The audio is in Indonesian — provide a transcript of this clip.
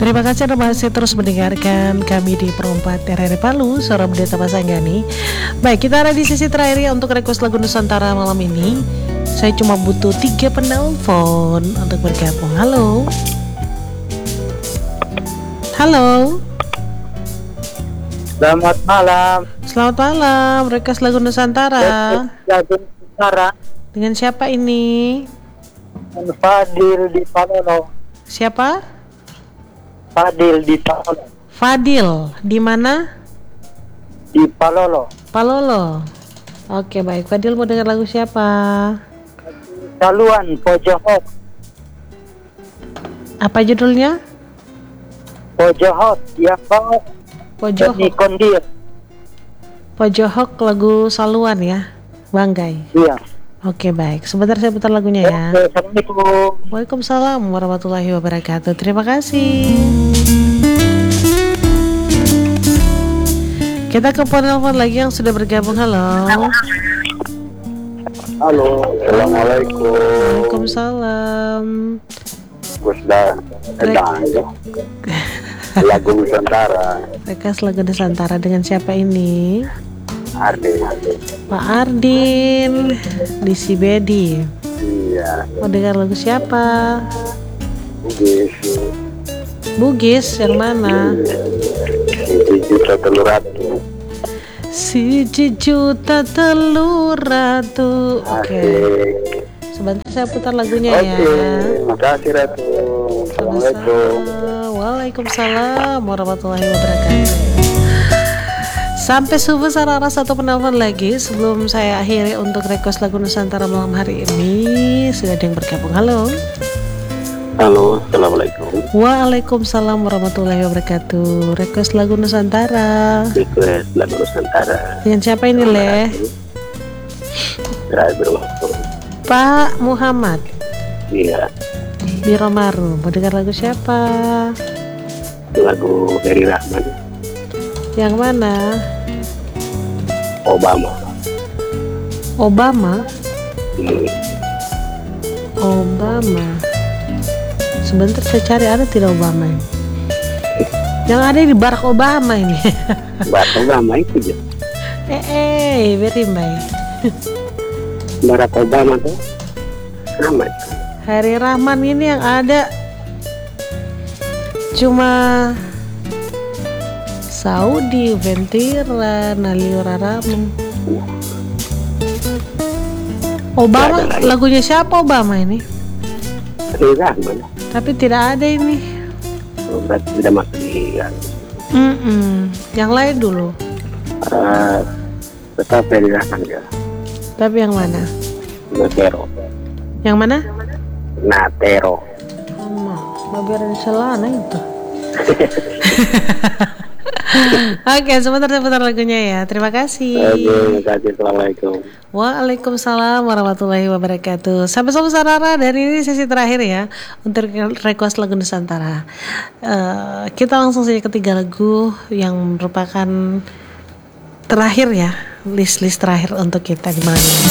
Terima kasih Anda masih terus mendengarkan kami di Perempat RRI Palu, Suara Pendeta Pasanggani. Baik, kita ada di sesi terakhir ya untuk request lagu Nusantara malam ini. Saya cuma butuh 3 penelpon untuk bergabung. Halo. Halo. Selamat malam. Selamat malam, request lagu Nusantara. Lagu Nusantara. Dengan siapa ini? Fadil di Palolo. Siapa? Fadil di Palolo. Fadil, di mana? Di Palolo. Palolo. Oke, baik. Fadil mau dengar lagu siapa? Saluan Pojohot. Apa judulnya? Pojohot yang bawa Doni Pojohok. Kondir. Pojohok lagu Saluan ya, Banggai. Iya. Oke, baik. Sebentar saya putar lagunya ya. Oke, Assalamualaikum. Waalaikumsalam warahmatullahi wabarakatuh. Terima kasih. Kita ke penelpon lagi yang sudah bergabung. Halo. Halo. Assalamualaikum. Waalaikumsalam. Gusda. Lagu Nusantara. Rekas lagu Nusantara dengan siapa ini? Ardi. Pak Ardin di Sibedi. Iya. Mau dengar lagu siapa? Bugis. Bugis yang mana? Juta Telur Ratu. Si juta telur ratu. Oke. Sebentar saya putar lagunya ya. Terima kasih Ratu. Assalamualaikum. Waalaikumsalam warahmatullahi wabarakatuh. Sampai subuh sarara satu penelpon lagi sebelum saya akhiri untuk request lagu Nusantara malam hari ini. Sudah ada yang bergabung. Halo. Halo, Assalamualaikum. Waalaikumsalam warahmatullahi wabarakatuh. Request lagu Nusantara. Request lagu Nusantara. Dengan siapa ini, Le? Driver. Pak Muhammad. Iya. Biro Maru. Mau dengar lagu siapa? Lagu Heri Rahman. Yang mana? Obama. Obama. Hmm. Obama. Sebentar saya cari, ada tidak Obama ini? Yang ada di Barack Obama ini. Barack Obama itu ya. Very baik. Barack Obama tuh Rahman. Hari Rahman ini yang ada cuma Saudi, Ventira, Naliura Ramu. Obama, lagunya siapa Obama ini? Heri Rahman. Tapi tidak ada ini. Berarti tidak masuk di Yang lain dulu. Tetap Heri Rahman ya. Tapi yang mana? Natero. Yang mana? Natero. Babiran celana itu. Oke, sebentar lagunya ya. Terima kasih. Terima kasih. Assalamualaikum. Waalaikumsalam warahmatullahi wabarakatuh. Sampai jumpa Sarara, dan ini sesi terakhir ya untuk request lagu Nusantara. Kita langsung saja ke 3 lagu yang merupakan terakhir ya, list terakhir untuk kita di malam ini.